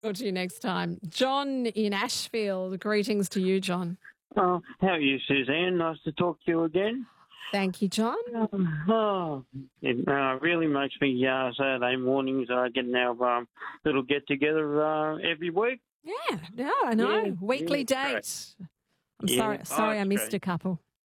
Talk to you next time. John in Ashfield. Greetings to you, John. Oh, how are you, Suzanne? Nice to talk to you again. Thank you, John. It really makes me Saturday mornings getting our little get-together every week. Yeah, I know. Yeah, Weekly yeah, date. I'm Yeah, sorry I it's missed great. a couple.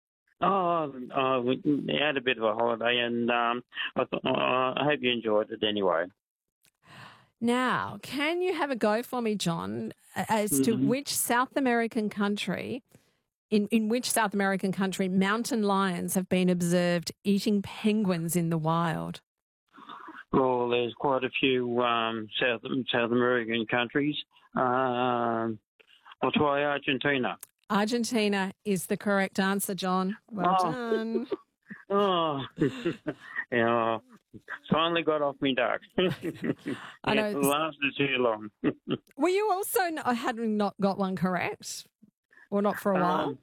We had a bit of a holiday, and I hope you enjoyed it anyway. Now, can you have a go for me, John, as to which South American country, in which South American country mountain lions have been observed eating penguins in the wild? Well, there's quite a few South American countries. I'll try Argentina. Argentina is the correct answer, John. Well done. Oh, yeah, finally got off me duck. I know. It lasted too long. Were you also hadn't not got one correct, or not for a while?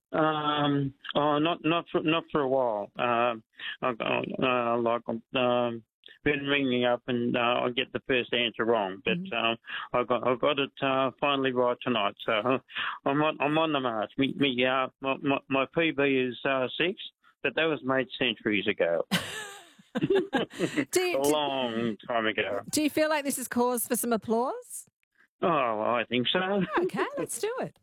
Not for a while. Been ringing up and I get the first answer wrong, but I got it finally right tonight. So I'm on the march. My PB is 6, but that was made centuries ago. A long time ago. Do you feel like this is cause for some applause? Oh, I think so. Okay, let's do it.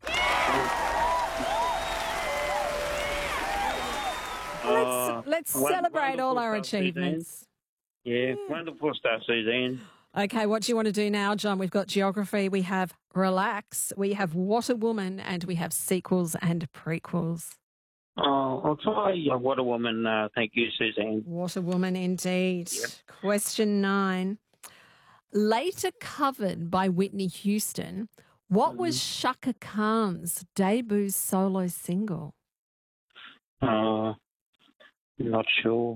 Let's celebrate all our achievements. Yeah, wonderful stuff, Suzanne. Okay, what do you want to do now, John? We've got geography, we have relax, we have What a Woman, and we have sequels and prequels. Oh, I'll try What a Woman. Thank you, Suzanne. What a Woman indeed. Yep. Question 9. Later covered by Whitney Houston, what was Shaka Khan's debut solo single? Not sure.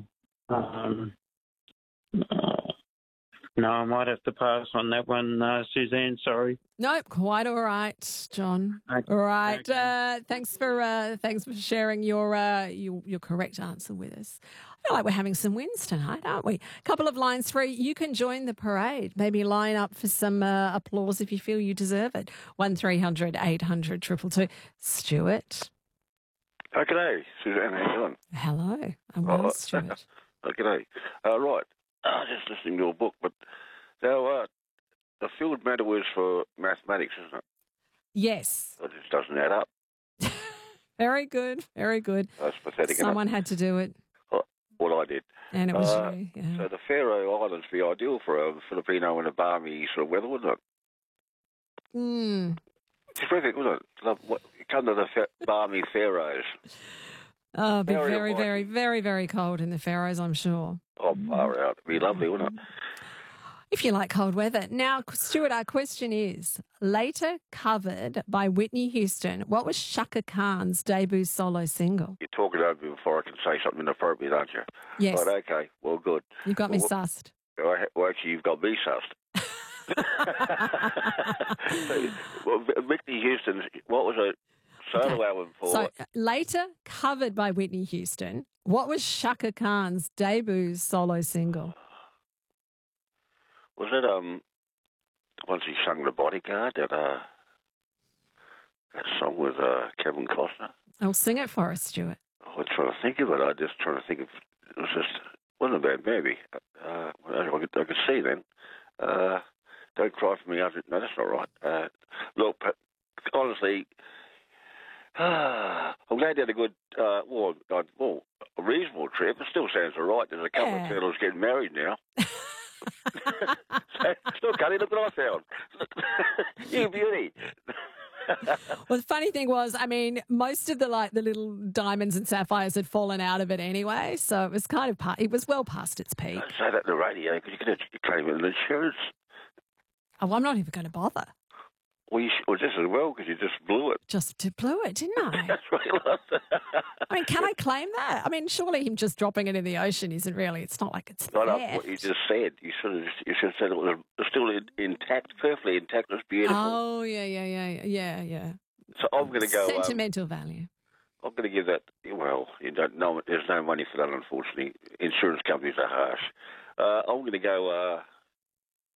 No, I might have to pass on that one, Suzanne. Sorry. Nope, quite all right, John. Okay. All right. Okay. Thanks for sharing your correct answer with us. I feel like we're having some wins tonight, aren't we? A couple of lines free. You can join the parade. Maybe line up for some applause if you feel you deserve it. 1300 800 222. Stuart. Oh, g'day, Suzanne. How you doing? Hello. I'm well, Stuart. G'day. Right. Just listening to your book, but now the field matter was for mathematics, isn't it? Yes. It just doesn't add up. Very good. Very good. That's pathetic. Someone had to do it. What I did. And it was you. Yeah. So the Faroe Islands would be ideal for a Filipino in a balmy sort of weather, wouldn't it? It's terrific, wouldn't it? Come to the balmy Faroes. Oh, it'd be very, very, very, very cold in the Faroes, I'm sure. Oh, far out. It'd be lovely, wouldn't it? If you like cold weather. Now, Stuart, our question is, later covered by Whitney Houston, what was Shaka Khan's debut solo single? You're talking over me before I can say something inappropriate, aren't you? Yes. Right, okay. Well, good. You've got me sussed. Well, actually, you've got me sussed. Whitney Houston, what was a solo album for? So, later covered by Whitney Houston, what was Shaka Khan's debut solo single? Was it once he sung The Bodyguard, that song with Kevin Costner? I'll sing it for us, Stuart. I'm trying to think of it. I'm just trying to think of it. Was just wasn't a bad movie. I could see then. Don't Cry for Me. No, that's not right. Look, but honestly, I'm glad you had a good, a reasonable trip. It still sounds all right. There's a couple of turtles getting married now. Look, Cuddy, look what I found. You beauty. Well, the funny thing was, I mean, most of the little diamonds and sapphires had fallen out of it anyway, so it was kind of it was well past its peak. Don't say that on the radio because you could claim it in insurance. Oh, I'm not even going to bother. Well, just as well because you just blew it. Just blew it, didn't I? That's right. I mean, can I claim that? I mean, surely him just dropping it in the ocean isn't really. It's not like it's not theft. What you just said. You should have said it was still intact, perfectly intact. It was beautiful. Oh yeah. So I'm going to go sentimental value. I'm going to give that. Well, you don't know. There's no money for that, unfortunately. Insurance companies are harsh. I'm going to go